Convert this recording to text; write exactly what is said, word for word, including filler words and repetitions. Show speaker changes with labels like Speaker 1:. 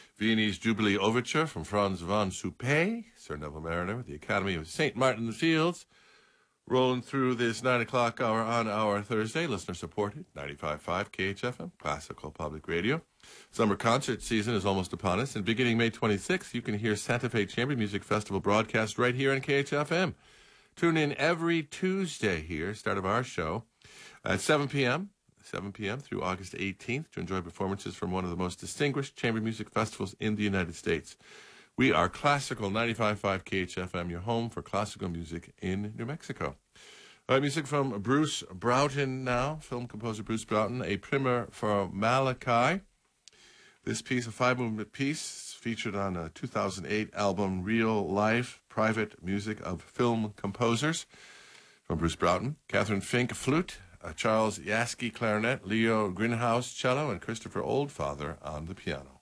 Speaker 1: Viennese Jubilee Overture from Franz von Suppé, Sir Neville Mariner with the Academy of Saint Martin in the Fields. Rolling through this nine o'clock hour on our Thursday, listener-supported, ninety-five point five K H F M, Classical Public Radio. Summer concert season is almost upon us, and beginning May twenty-sixth, you can hear Santa Fe Chamber Music Festival broadcast right here on K H F M. Tune in every Tuesday here, start of our show, at seven p.m., seven p.m. through August eighteenth, to enjoy performances from one of the most distinguished chamber music festivals in the United States. We are Classical ninety-five point five K H F M, your home for classical music in New Mexico. All right, music from Bruce Broughton now, film composer Bruce Broughton, a primer for Malachi. This piece, a five-movement piece, featured on a two thousand eight album, Real Life, Private Music of Film Composers, from Bruce Broughton. Catherine Fink, flute, uh, Charles Yaski, clarinet, Leo Grinhouse, cello, and Christopher Oldfather on the piano.